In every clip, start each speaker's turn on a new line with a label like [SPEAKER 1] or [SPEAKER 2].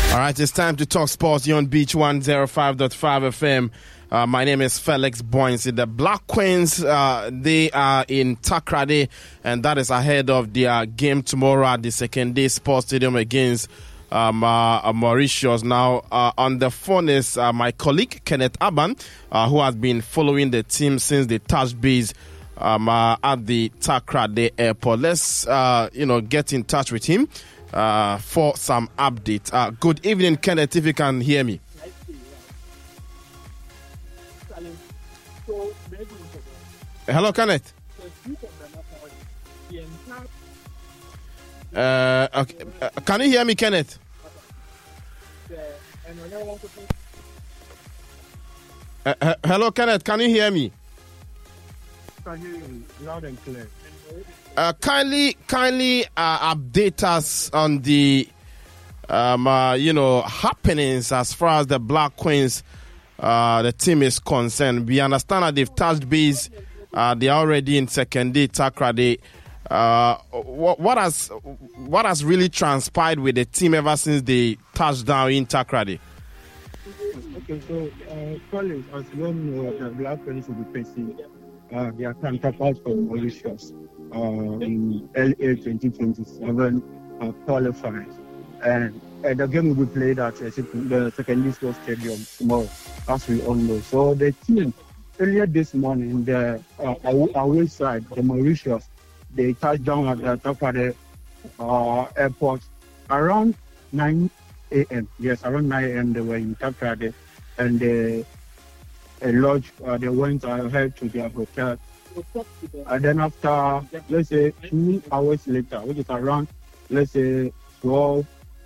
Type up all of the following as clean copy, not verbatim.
[SPEAKER 1] All right, it's time to talk sports here on Beach 105.5 FM. My name is Felix Boynes. The Black Queens, they are in Takoradi, and that is ahead of their game tomorrow at the Second Day Sports Stadium against Mauritius. Now, on the phone is my colleague Kenneth Aban, who has been following the team since they touched base at the Takoradi airport. Let's, get in touch with him for some update. Good evening, Kenneth, if you can hear me. Hello, Kenneth. Okay. Can you hear me, Kenneth? Hello, Kenneth. Can you hear me?
[SPEAKER 2] I can hear you loud and clear.
[SPEAKER 1] Kindly update us on the happenings as far as the Black Queens the team is concerned. We understand that they've touched base. They are already in Second Day Takoradi. What has really transpired with the team ever since they touched down in Takoradi?
[SPEAKER 2] Okay, so Colin, as you all know, the Black Queens will be facing their counterparts from Mauritius in LA 2027 qualifiers, and the game will be played at the Second Day Sports Stadium tomorrow, as we all know. So the team earlier this morning, the away side, the Mauritius, they touched down at the Takoradi airport around 9 a.m. Yes, around 9 a.m. they were in Takoradi, and they lodged. They went ahead to their hotel, and then after, let's say, 2 hours later, which is around, let's say, 12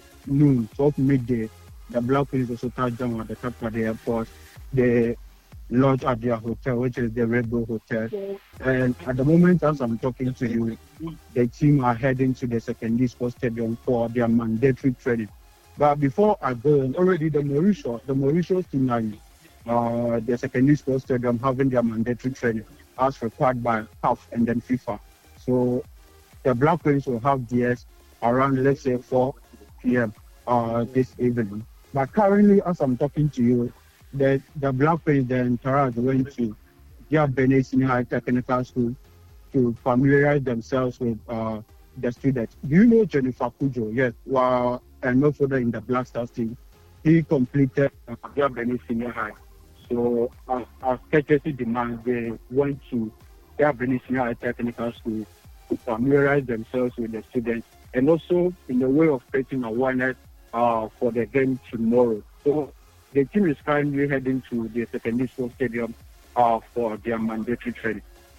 [SPEAKER 2] midday, the Black Queens also touched down at the Takoradi airport. They lodged at their hotel, which is the Red Bull Hotel. And at the moment, as I'm talking to you, the team are heading to the Second Day Sports Stadium for their mandatory training. But before I go, already the Mauritius team are the Second Day Sports Stadium having their mandatory training as required by CAF and then FIFA. So the Black Queens will have theirs around, let's say, 4 p.m. This evening. But currently, as I'm talking to you, the Black Queens, the entire went to their Benin Senior High Technical School to familiarize themselves with the students. Do you know Jennifer Kujo? Yes, and no further in the Black Stars team. He completed their Benin Senior High. So, as courtesy demands, they went to their Benin Senior High Technical School to familiarize themselves with the students, and also in the way of creating awareness for the game tomorrow. So the team is currently heading to the Second Day Sports Stadium for their mandatory training.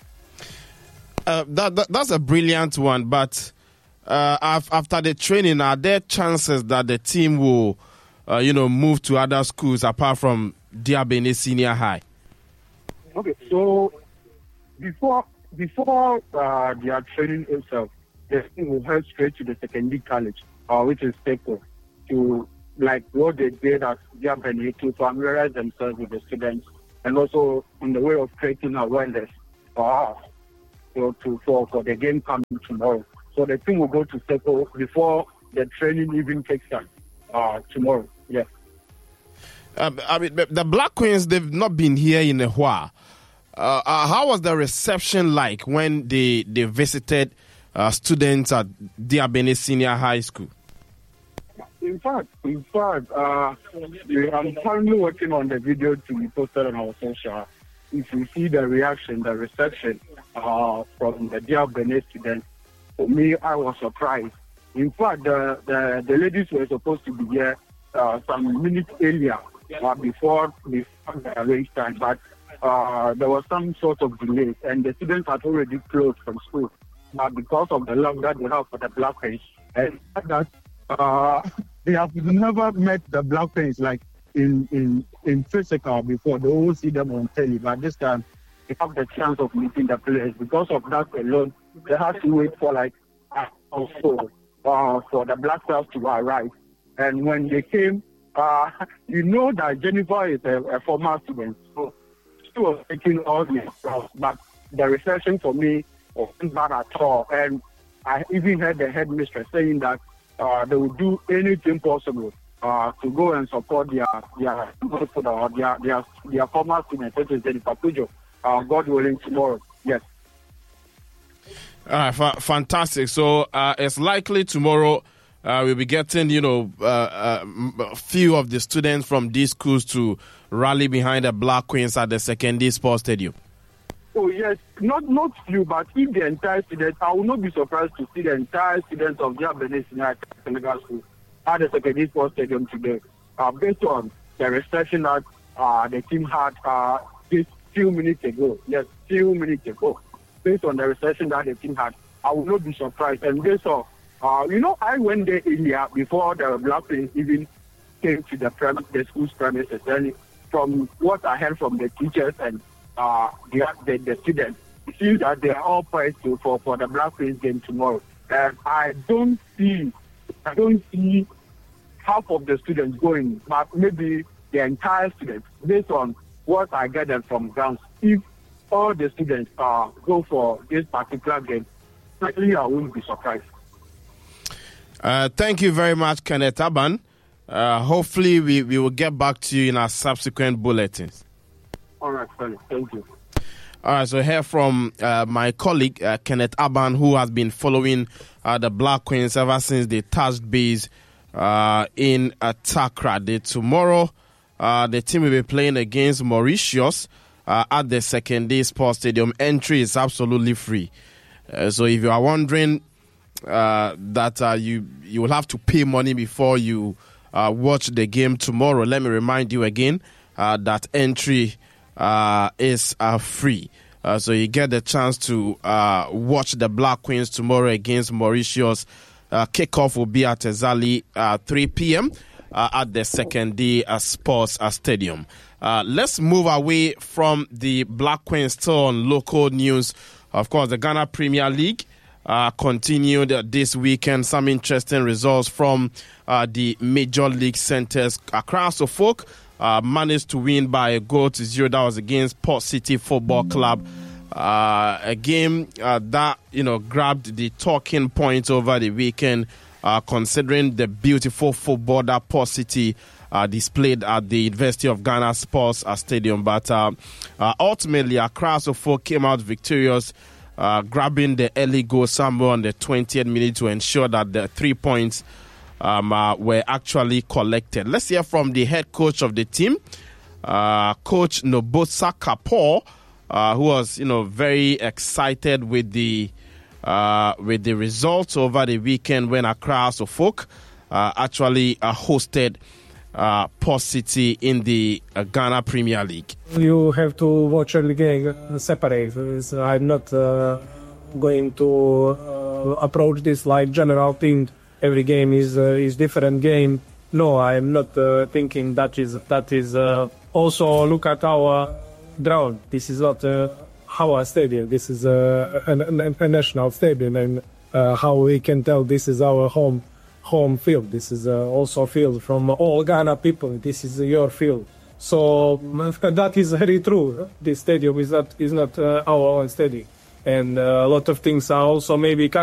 [SPEAKER 1] That's a brilliant one, but after the training, are there chances that the team will, move to other schools apart from Diabene Senior High?
[SPEAKER 2] Okay, so before their training itself, the team will head straight to the Secondary College, which is Seco, to like what they did at Diabene to familiarize themselves with the students, and also in the way of creating awareness for the game coming tomorrow. So the team will go to Seco before the training even takes time tomorrow. Yes.
[SPEAKER 1] The Black Queens, they've not been here in a while. How was the reception like when they visited students at Diabene Senior High School?
[SPEAKER 2] In fact, I'm currently working on the video to be posted on our social. If you see the reaction, the reception from the Diabene students, for me, I was surprised. In fact, the ladies were supposed to be here some minutes earlier before the arranged time, but there was some sort of delay, and the students had already closed from school because of the love that they have for the Black Queens, and that they have never met the Black Queens like in physical before. They always see them on telly, but this time they have the chance of meeting the players. Because of that alone, they had to wait for like also for the Black Stars to arrive. And when they came, you know that Jennifer is a former student, so she was taking all the stuff, but the reception for me wasn't bad at all. And I even heard the headmistress saying that they would do anything possible to go and support their former students, such as Jennifer Pujo, God willing, tomorrow. Yes.
[SPEAKER 1] All right, fantastic. So it's likely tomorrow we'll be getting, a few of the students from these schools to rally behind the Black Queens at the Secondary Sports Stadium.
[SPEAKER 2] Oh, yes. Not few, but if the entire students, I will not be surprised to see the entire students of the Benin Senegal School at the Secondary Sports Stadium today, based on the reception that the team had just few minutes ago. Yes, few minutes ago. Based on the reception that the team had, I will not be surprised. And based on, I went there earlier before the Black Queens even came to the school's premises. And from what I heard from the teachers and the students, it seems that they are all poised for the Black Queens game tomorrow. And I don't see half of the students going, but maybe the entire students, based on what I gathered from grounds. If all the students go for this particular game, certainly I won't be surprised.
[SPEAKER 1] Thank you very much, Kenneth Aban. Hopefully we will get back to you in our subsequent bulletins.
[SPEAKER 2] All right, Felix. Thank you.
[SPEAKER 1] All right, so here from my colleague, Kenneth Aban, who has been following the Black Queens ever since they touched base in Takoradi. Tomorrow, the team will be playing against Mauritius at the Secondary Sports Stadium. Entry is absolutely free. So if you are wondering that you will have to pay money before you watch the game tomorrow, let me remind you again that entry is free. So you get the chance to watch the Black Queens tomorrow against Mauritius. Kickoff will be at exactly 3 p.m. At the Secondary Sports Stadium. Let's move away from the Black Queens, still on local news. Of course, the Ghana Premier League continued this weekend. Some interesting results from the major league centers. Accra Suffolk managed to win by a goal to 0. That was against Port City Football Club. A game that grabbed the talking point over the weekend, considering the beautiful football that Port City displayed at the University of Ghana Sports Stadium. But ultimately, Accra Suffolk came out victorious, grabbing the early goal somewhere on the 20th minute to ensure that the 3 points were actually collected. Let's hear from the head coach of the team, Coach Nobosa Kapoor, who was, very excited with the results over the weekend when Accra Suffolk actually hosted Port City in the Ghana Premier League.
[SPEAKER 3] You have to watch every game separate. I'm not going to approach this like general thing. Every game is different game. No, I'm not thinking that is. Also, look at our ground. This is not our stadium. This is a national stadium, and how we can tell this is our home field. This is also field from all Ghana people. This is your field. So that is very true. This stadium is not our own stadium, and a lot of things are also maybe